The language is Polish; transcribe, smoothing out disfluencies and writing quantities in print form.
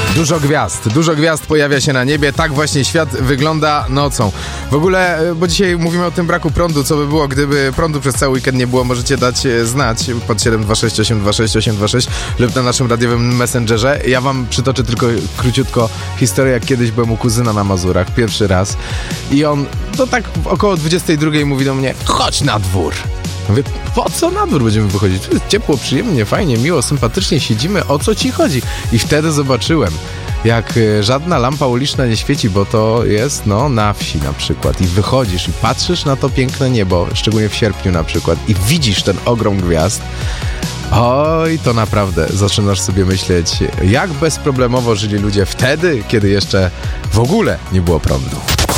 Dużo gwiazd pojawia się na niebie. Tak właśnie świat wygląda nocą. W ogóle, bo dzisiaj mówimy o tym braku prądu, co by było, gdyby prądu przez cały weekend nie było, możecie dać znać pod 726826826 lub na naszym radiowym messengerze. Ja wam przytoczę tylko króciutko historię, jak kiedyś byłem u kuzyna na Mazurach, pierwszy raz. I on, to tak około 22 mówi do mnie, chodź na dwór. Mówię, po co na dwór będziemy wychodzić? Tu jest ciepło, przyjemnie, fajnie, miło, sympatycznie siedzimy, o co ci chodzi? I wtedy zobaczyłem, jak żadna lampa uliczna nie świeci, bo to jest, na wsi na przykład. I wychodzisz i patrzysz na to piękne niebo, szczególnie w sierpniu na przykład, i widzisz ten ogrom gwiazd. Oj, to naprawdę zaczynasz sobie myśleć, jak bezproblemowo żyli ludzie wtedy, kiedy jeszcze w ogóle nie było prądu.